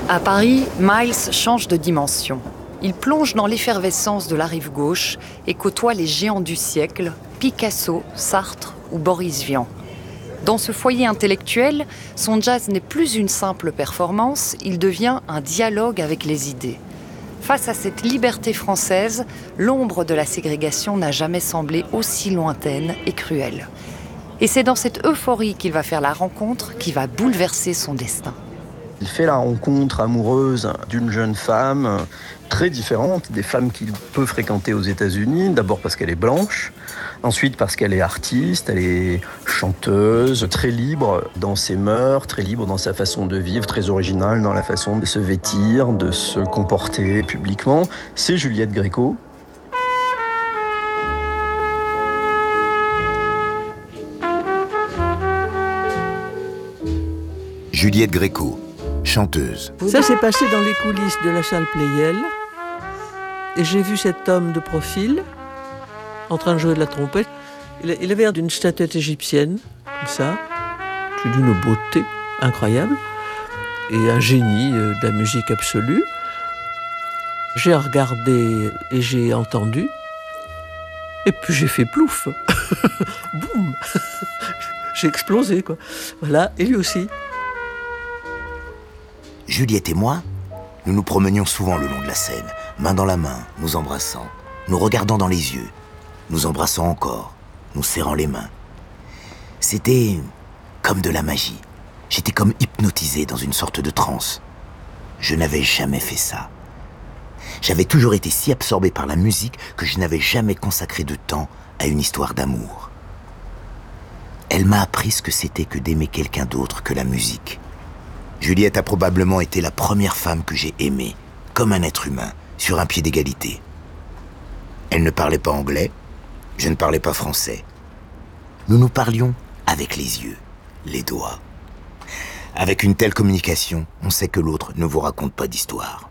À Paris, Miles change de dimension. Il plonge dans l'effervescence de la rive gauche et côtoie les géants du siècle, Picasso, Sartre ou Boris Vian. Dans ce foyer intellectuel, son jazz n'est plus une simple performance, il devient un dialogue avec les idées. Face à cette liberté française, l'ombre de la ségrégation n'a jamais semblé aussi lointaine et cruelle. Et c'est dans cette euphorie qu'il va faire la rencontre qui va bouleverser son destin. Il fait la rencontre amoureuse d'une jeune femme très différente des femmes qu'il peut fréquenter aux États-Unis. D'abord parce qu'elle est blanche, ensuite parce qu'elle est artiste, elle est chanteuse, très libre dans ses mœurs, très libre dans sa façon de vivre, très originale dans la façon de se vêtir, de se comporter publiquement. C'est Juliette Gréco. Juliette Gréco, chanteuse. Ça s'est passé dans les coulisses de la salle Pleyel. Et j'ai vu cet homme de profil, en train de jouer de la trompette. Il avait l'air d'une statuette égyptienne, comme ça, d'une beauté incroyable, et un génie de la musique absolue. J'ai regardé et j'ai entendu, et puis j'ai fait plouf. Boum. J'ai explosé, quoi. Voilà, et lui aussi. Juliette et moi, nous nous promenions souvent le long de la Seine, main dans la main, nous embrassant, nous regardant dans les yeux, nous embrassant encore, nous serrant les mains. C'était comme de la magie. J'étais comme hypnotisé dans une sorte de transe. Je n'avais jamais fait ça. J'avais toujours été si absorbé par la musique que je n'avais jamais consacré de temps à une histoire d'amour. Elle m'a appris ce que c'était que d'aimer quelqu'un d'autre que la musique. Juliette a probablement été la première femme que j'ai aimée, comme un être humain, sur un pied d'égalité. Elle ne parlait pas anglais, je ne parlais pas français. Nous nous parlions avec les yeux, les doigts. Avec une telle communication, on sait que l'autre ne vous raconte pas d'histoire.